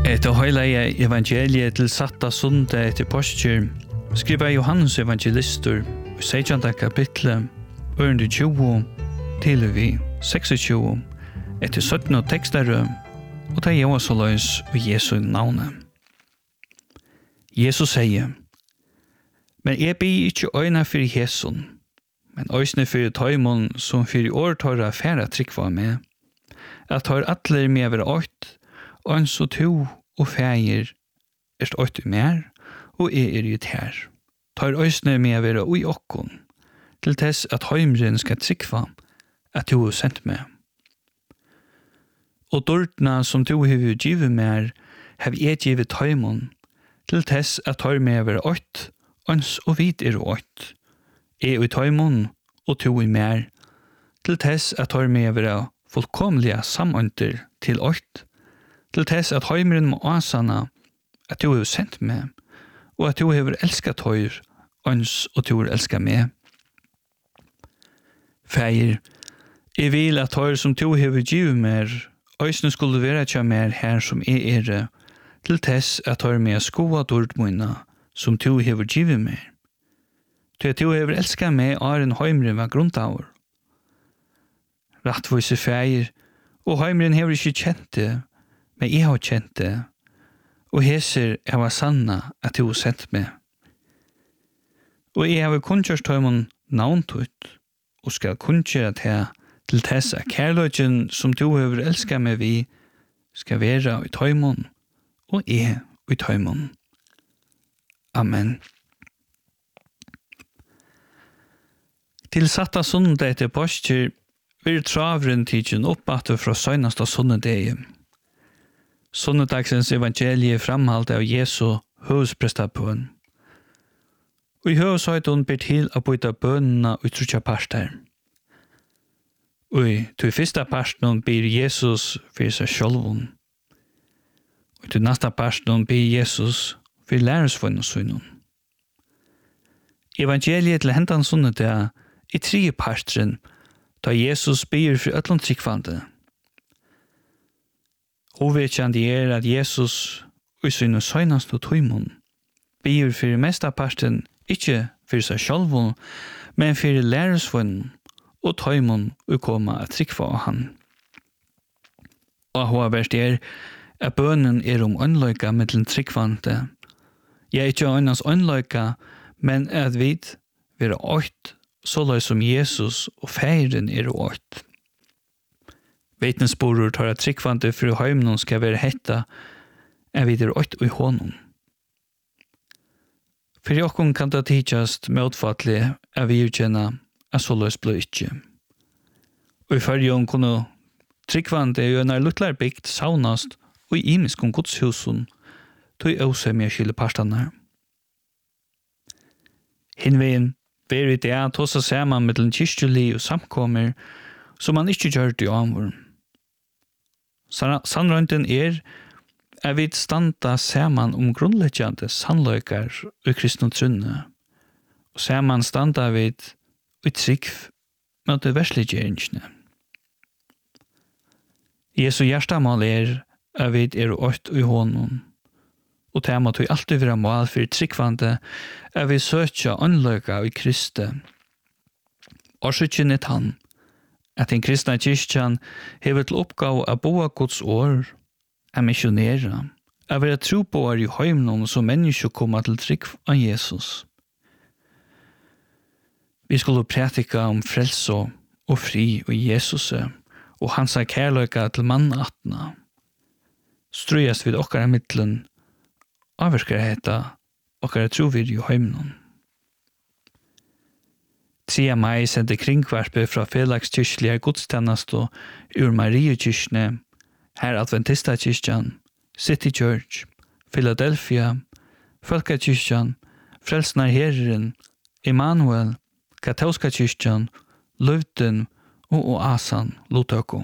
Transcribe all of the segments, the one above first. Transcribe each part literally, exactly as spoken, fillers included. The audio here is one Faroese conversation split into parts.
Etter høyleie evangeliet til satta sundet etter påskjør, skriver Johannes evangelister i sekstende kapitlet, ørende tjue til vi seksogtjue, etter sytten tekstere, og det gjør så løs i Jesu navnet. Jesus sier, men jeg blir ikke øyne for Jesu, men øyne for tøymon som for i år tar affære trykva med, at tar atler med over åkt, og en så to og feir er åkt mer, og jeg er ut her. Tar øyne med over ui okkon, til tess at heimren skal trykva, at du har sendt meg. Og dårtna som du har givet mer, har jeg givet tøymon, til tess at tar med over åkt, ons og vid er åkt. Jeg er tøymon, og to i mer, til tess at tar med over fullkomlige samønter til åkt, til tess at heimren må asana at du har sendt meg, og at du har elsket høyr, ons og du har elsket meg. Feir, jeg vil at høyr som du har givet mer, øysene skulle være tja mer her som jeg er, til tess at høyr med skoa dårdmøyna som du har givet mer. Til at du har elsket meg er en heimren var grunntavur. Rattvise feir, og heimren har ikke kjent det, men jeg har kjent det, og heser jeg var sanna at du har sendt meg. Og jeg har kunnkjørt tøymon navntut, og skal kunnkjøre til til tess at kærløgjen som du har elsket meg vi, skal være i tøymon, og jeg i tøymon. Amen. Til satta sundet etter påskjer, vil travren tidsen oppbatter fra søgnast av sunnedeget. Sunnedagsens evangelie framholdt av Jesu høvesprestapøen. Og i høveshøyden ber til å bytte bønene og trutja parter. Og til første parten ber Jesus for seg sjølven. Og til neste parten ber Jesus for lærersvønnen sønnen. Evangeliet til hentan sunnedag i tre partren da Jesus ber for ødlund tryggvande. Hovedkjende er at Jesus og sønne søgnast og tøymon ber for mesta parten ikke for seg sjølven, men for lærersvønnen og tøymon å komme at tryggva av han. Og hva verst er at bønnen er om ønløyga mellom tryggvande. Jeg er ikke øynens ønløyga, men at vi vil ha åkt så løy som Jesus og feiren er åkt. Vitnesborur tar at tryggvande for heimnon skal være hetta er vi der åkt i hånden. For jokken kan det tidsast møtfattelig at vi utkjenna at så løs blå ikke. Og i fyrjon kunne tryggvande jo en luttlar bygd saunast og i imiskon godshusen tog også med skille partene. Hinveien ber i det at hos saman mellom kyrkjeli og samkommer som man ikke gjør det i anvåren. Sannrønten er at vi standa saman om grunnleggjande sannløykar og kristne trunne, og saman standa vi i trygg mot det verslige gjeringsne. Jesu hjertamål er at vi er åkt i hånden, og det må vi alltid være mål for tryggvande at vi søker åndløyga i Kristi. Årsøkjen er han, at den kristne kyrkjan hever til oppgave å boa Guds år, er misjonera, er være troboer i heimnon som mennesker kommer til trygg av Jesus. Vi skulle prætika om frelse og fri og Jesus og hans kærløyga til mannatna. Strøyast vid okkara middelen, avverskar heta okkara trovid i heimnon. tredje mai sendte kringkvarpet fra Felagskyrkjelige godstjennast og ur Mariekyrkjene, her Adventistakyrkjan, City Church, Philadelphia, Folkekyrkjan, Frelsnar Herren, Immanuel, Katolska kyrkjan, Løvden og Oasan Lotøko.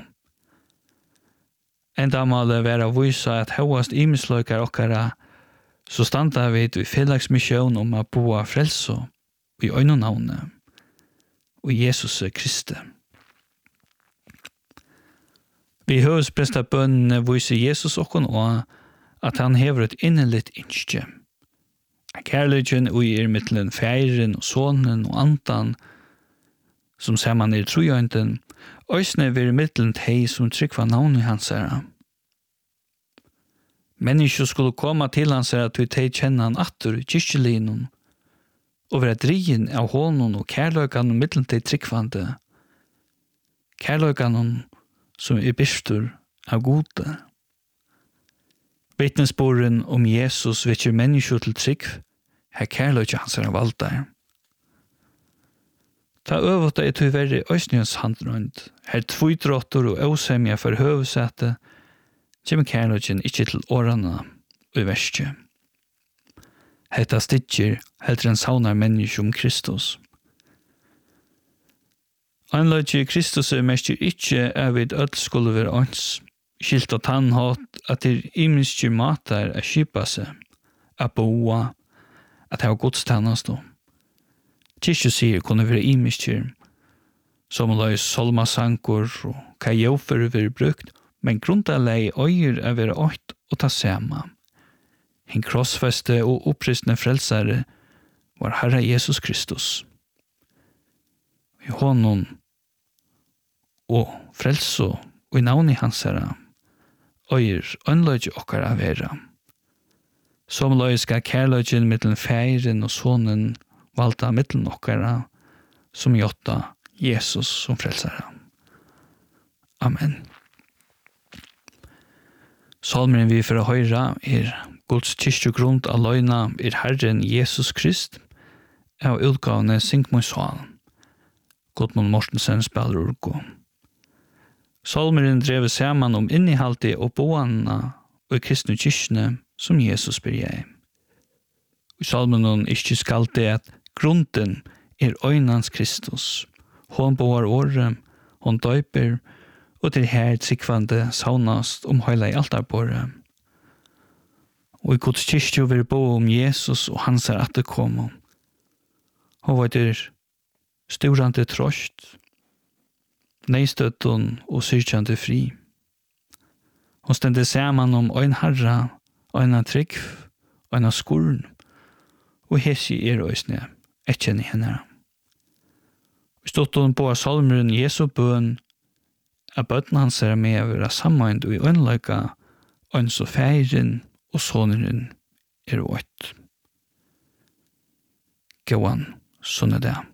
Enda måle være å vise at høyast imisløykar okkara, så standa vi i Felagsmisjon om å boa frelso i øynonavnet og Jesus Kristi. Vi høres presta bønnene viser Jesus okkon og at han hever et innelitt innskje. Kærløgjen og er mittelen feiren og sonen og andan, som ser man i trojøynten, øysene vil mittelen teg som tryggva navn i hans herre. Mennesker skulle komme til hans herre til teg kjenne han atter i kyrkjelinen, og være drien av hånden og kærløgjen og mittelen teg tryggvande, kærløgjen som er byrstur av gode. Vittnesboren om Jesus vekker mennesker til trygg, her kærløgjen hans herre valgte. Ta øvåta er til verre øysnjøns handrønd, her tvoidråttor og åsemja for høvesete, kommer kærløgjen ikke til årene og verste. Hetta stidger heldre enn saunar mennesker om Kristus. Anløgje Kristus er mest ikke av vid ødel skulle være ånds, skilt av tannhatt at det er imenskje matar a skipa seg, a boa, at det var godstannast og. Kyrkje sier kunne være imenskje, som løys solmasankor og kajofer være brukt, men grundalei øyer er være ått og ta sema. En krossfeste og oppristne frelsare var Herre Jesus Kristus. I honom og frelso og i navn i hans herre, øyer ønløgje okkar av vera. Som løy skal kærløgjen mittelen feiren og sonen valta mittelen okkara, som gjotta Jesus som frelsare. Amen. Salmeren vi for å høyra er Guds kyrkjegrund av løgna er Herren Jesus Krist, av utgavene Sinkmøy Sval. Gudmund Mortensen spiller urko. Salmeren drev saman om innehaltet og boanna og kristne kyrkjene som Jesus ber jeg. I salmenen ikke skal det at grunden er øynans Kristus. Hon boar året, hon døyper, og til her tryggvande saunast om høyla i altarbåret. Og i Guds kyrkje vil bo om Jesus og hans er at det kommer. Og var det storande trost, neistøtten og syrkjande fri. Hon stendte saman om ein herra, ein trygg, ein skurn, og hessi er òsne, ekkjenni henne. Vi stått hon på salmeren Jesu bøn, at bøtten hans er med å være sammand og i ønløyga, og så feiren og soneren er ått. Gåan, sånn er det.